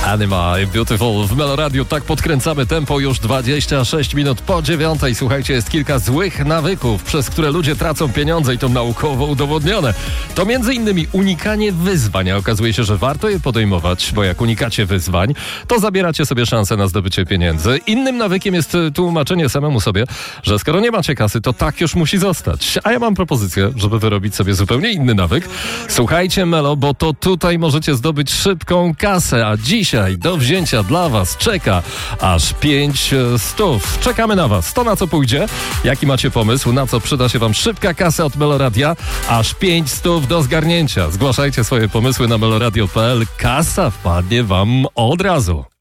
Anima Beautiful w Meloradiu. Tak podkręcamy tempo już 26 minut po 9. Słuchajcie, jest kilka złych nawyków, przez które ludzie tracą pieniądze i to naukowo udowodnione. To między innymi unikanie wyzwań. A okazuje się, że warto je podejmować, bo jak unikacie wyzwań, to zabieracie sobie szansę na zdobycie pieniędzy. Innym nawykiem jest tłumaczenie samemu sobie, że skoro nie macie kasy, to tak już musi zostać. A ja mam propozycję, żeby wyrobić sobie zupełnie inny nawyk. Słuchajcie, Melo, bo to tutaj możecie zdobyć szybką kasę, a dzisiaj do wzięcia dla was czeka aż 500. Czekamy na was. To na co pójdzie? Jaki macie pomysł? Na co przyda się wam szybka kasa od Meloradia? Aż 500 do zgarnięcia. Zgłaszajcie swoje pomysły na meloradio.pl. Kasa wpadnie wam od razu.